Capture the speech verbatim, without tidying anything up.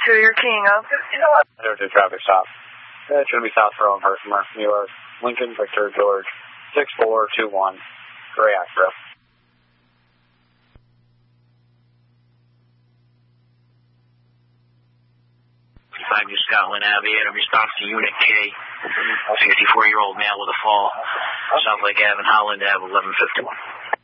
two, you're keying up. zero two traffic stop. It's going to be South Row and Herkimer, New York, Lincoln, Victor, George, six four two one, Gray Acura. five New Scotland Avenue, in response to Unit K, sixty-four-year-old male with a fall, South Lake Avenue, Holland Ave, eleven fifty-one.